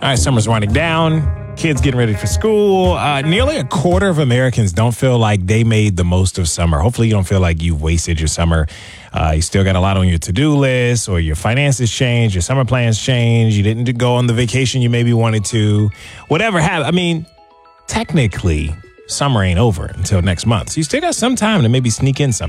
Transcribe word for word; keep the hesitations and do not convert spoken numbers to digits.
All right, summer's winding down. Kids getting ready for school. Uh, nearly a quarter of Americans don't feel like they made the most of summer. Hopefully you don't feel like you've wasted your summer. Uh, you still got a lot on your to-do list, or your finances changed, your summer plans changed. You didn't go on the vacation you maybe wanted to. Whatever happened. I mean, technically, summer ain't over until next month. So you still got some time to maybe sneak in something.